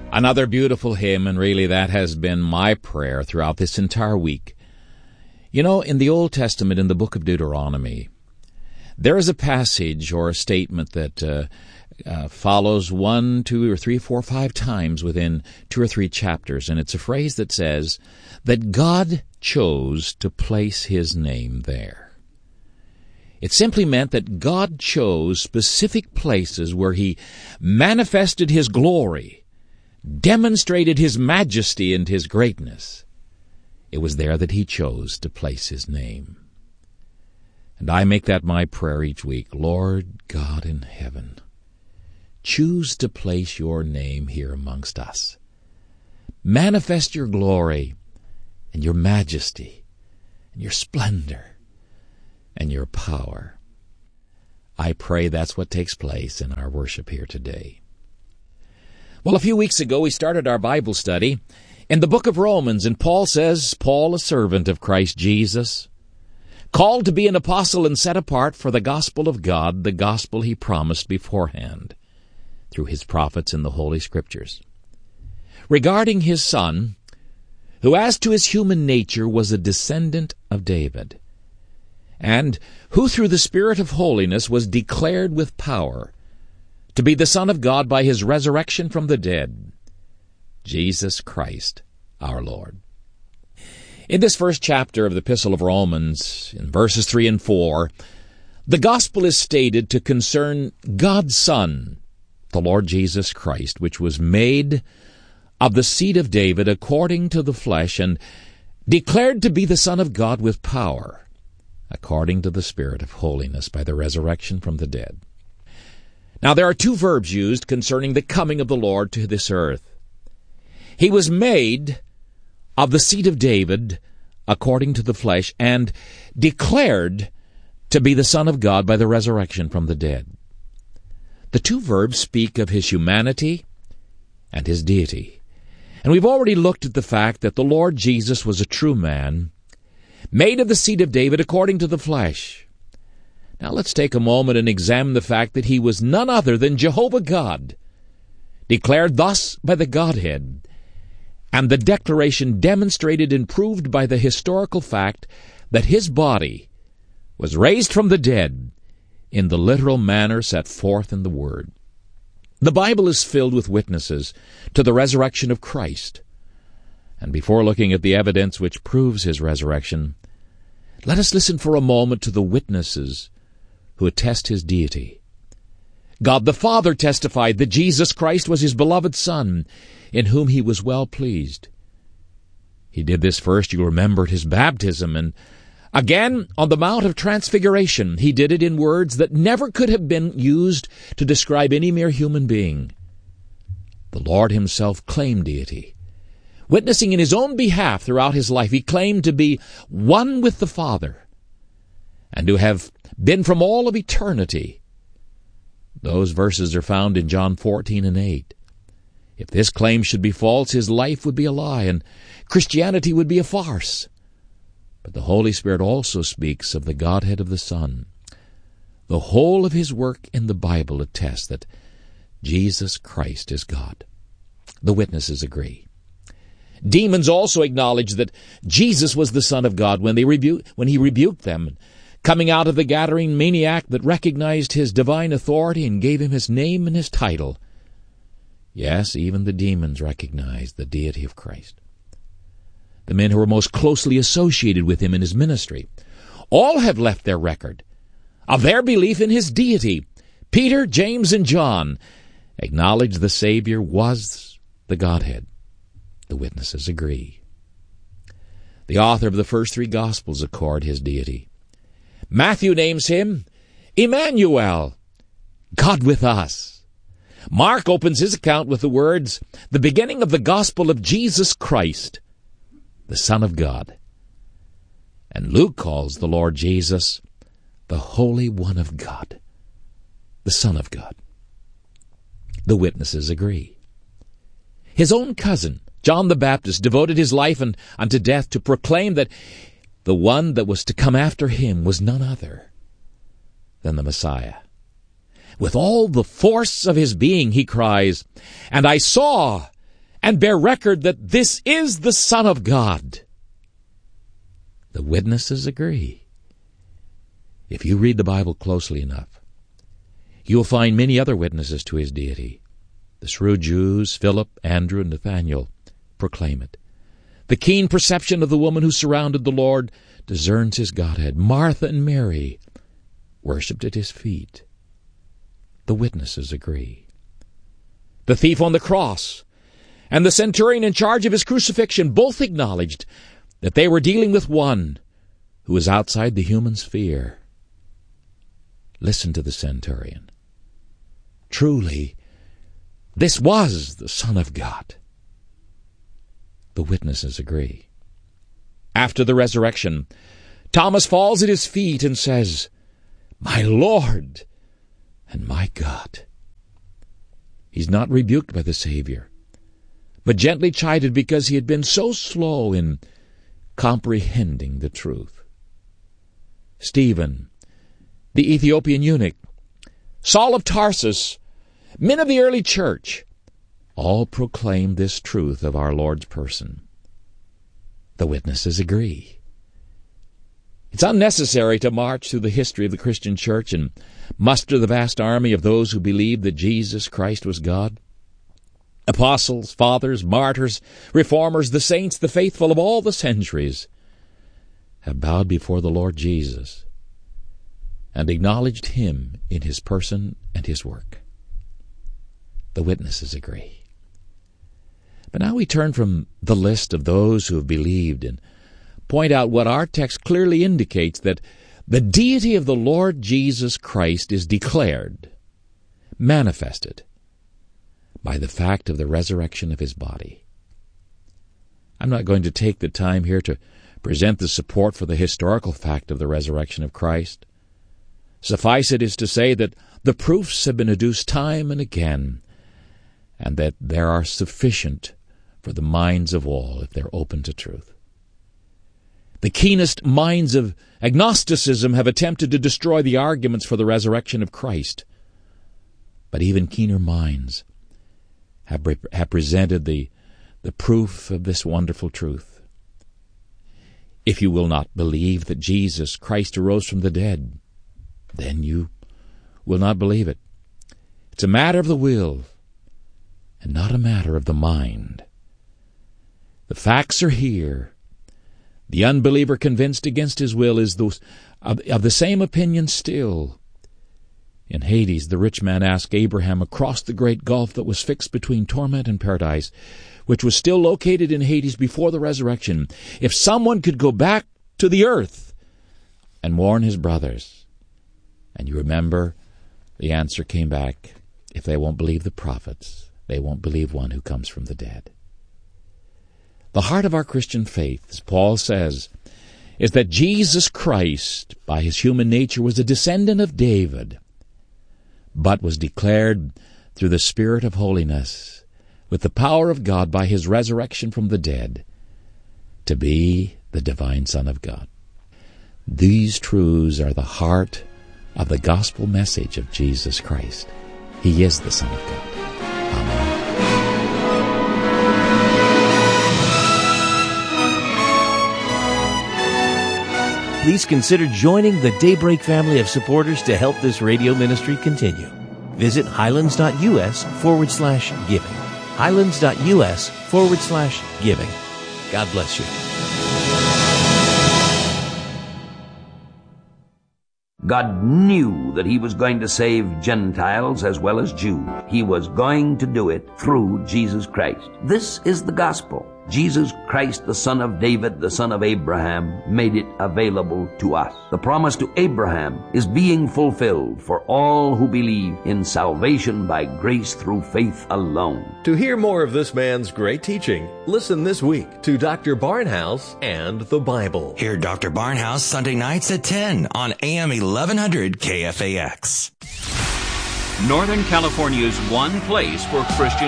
Another beautiful hymn, and really that has been my prayer throughout this entire week. You know, in the Old Testament, in the book of Deuteronomy, there is a passage or a statement that follows 1, 2, or 3, 4, 5 times within 2 or 3 chapters, and it's a phrase that says that God chose to place His name there. It simply meant that God chose specific places where He manifested His glory, demonstrated His majesty and His greatness. It was there that He chose to place His name. And I make that my prayer each week. Lord God in heaven, choose to place Your name here amongst us. Manifest Your glory and Your majesty and Your splendor and Your power. I pray that's what takes place in our worship here today. Well, a few weeks ago we started our Bible study in the book of Romans, and Paul says, Paul, a servant of Christ Jesus, called to be an apostle and set apart for the gospel of God, the gospel He promised beforehand through His prophets in the Holy Scriptures, regarding His Son, who as to His human nature was a descendant of David, and who through the Spirit of holiness was declared with power to be the Son of God by His resurrection from the dead, Jesus Christ our Lord. In this first chapter of the Epistle of Romans, in verses 3 and 4, the gospel is stated to concern God's Son, the Lord Jesus Christ, which was made of the seed of David according to the flesh, and declared to be the Son of God with power, according to the Spirit of holiness by the resurrection from the dead. Now there are 2 verbs used concerning the coming of the Lord to this earth. He was made of the seed of David according to the flesh, and declared to be the Son of God by the resurrection from the dead. The 2 verbs speak of His humanity and His deity. And we've already looked at the fact that the Lord Jesus was a true man, made of the seed of David according to the flesh. Now let's take a moment and examine the fact that He was none other than Jehovah God, declared thus by the Godhead, and the declaration demonstrated and proved by the historical fact that His body was raised from the dead in the literal manner set forth in the Word. The Bible is filled with witnesses to the resurrection of Christ. And before looking at the evidence which proves His resurrection, let us listen for a moment to the witnesses who attest His deity. God the Father testified that Jesus Christ was His beloved Son, in whom He was well pleased. He did this first, you remember, at His baptism, and again on the Mount of Transfiguration. He did it in words that never could have been used to describe any mere human being. The Lord Himself claimed deity. Witnessing in His own behalf throughout His life, He claimed to be one with the Father, and to have been from all of eternity. Those verses are found in John 14 and 8. If this claim should be false, His life would be a lie, and Christianity would be a farce. But the Holy Spirit also speaks of the Godhead of the Son. The whole of His work in the Bible attests that Jesus Christ is God. The witnesses agree. Demons also acknowledge that Jesus was the Son of God when He rebuked them, coming out of the Gadarene maniac that recognized His divine authority and gave Him His name and His title. Yes, even the demons recognized the deity of Christ. The men who were most closely associated with Him in His ministry all have left their record of their belief in His deity. Peter, James, and John acknowledged the Savior was the Godhead. The witnesses agree. The author of the first 3 Gospels accord His deity. Matthew names Him Emmanuel, God with us. Mark opens his account with the words, the beginning of the gospel of Jesus Christ, the Son of God. And Luke calls the Lord Jesus the Holy One of God, the Son of God. The witnesses agree. His own cousin, John the Baptist, devoted his life unto death to proclaim that the one that was to come after him was none other than the Messiah. With all the force of his being, he cries, "And I saw and bear record that this is the Son of God. The witnesses agree. If you read the Bible closely enough, you will find many other witnesses to his deity. The shrewd Jews, Philip, Andrew, and Nathanael, proclaim it. The keen perception of the woman who surrounded the Lord discerns his Godhead. Martha and Mary worshipped at his feet. The witnesses agree. The thief on the cross and the centurion in charge of his crucifixion both acknowledged that they were dealing with one who was outside the human sphere. Listen to the centurion. Truly, this was the Son of God. The witnesses agree. After the resurrection, Thomas falls at his feet and says, "My Lord and my God." He's not rebuked by the Savior, but gently chided because he had been so slow in comprehending the truth. Stephen, the Ethiopian eunuch, Saul of Tarsus, men of the early church, all proclaim this truth of our Lord's person. The witnesses agree. It's unnecessary to march through the history of the Christian church and muster the vast army of those who believed that Jesus Christ was God. Apostles, fathers, martyrs, reformers, the saints, the faithful of all the centuries have bowed before the Lord Jesus and acknowledged him in his person and his work. The witnesses agree. But now we turn from the list of those who have believed and point out what our text clearly indicates, that the deity of the Lord Jesus Christ is declared, manifested, by the fact of the resurrection of his body. I'm not going to take the time here to present the support for the historical fact of the resurrection of Christ. Suffice it is to say that the proofs have been adduced time and again, and that there are sufficient for the minds of all if they're open to truth. The keenest minds of agnosticism have attempted to destroy the arguments for the resurrection of Christ, but even keener minds have presented the proof of this wonderful truth. If you will not believe that Jesus Christ arose from the dead, then you will not believe it. It's a matter of the will and not a matter of the mind. The facts are here. The unbeliever convinced against his will is of the same opinion still. In Hades, the rich man asked Abraham across the great gulf that was fixed between torment and paradise, which was still located in Hades before the resurrection, if someone could go back to the earth and warn his brothers. And you remember, the answer came back, if they won't believe the prophets, they won't believe one who comes from the dead. The heart of our Christian faith, as Paul says, is that Jesus Christ, by his human nature, was a descendant of David, but was declared through the Spirit of holiness, with the power of God by his resurrection from the dead, to be the divine Son of God. These truths are the heart of the gospel message of Jesus Christ. He is the Son of God. Amen. Please consider joining the Daybreak family of supporters to help this radio ministry continue. Visit highlands.us/giving. highlands.us/giving. God bless you. God knew that he was going to save Gentiles as well as Jews. He was going to do it through Jesus Christ. This is the gospel. Jesus Christ, the son of David, the son of Abraham, made it available to us. The promise to Abraham is being fulfilled for all who believe in salvation by grace through faith alone. To hear more of this man's great teaching, listen this week to Dr. Barnhouse and the Bible. Hear Dr. Barnhouse Sunday nights at 10 on AM 1100 KFAX. Northern California's one place for Christian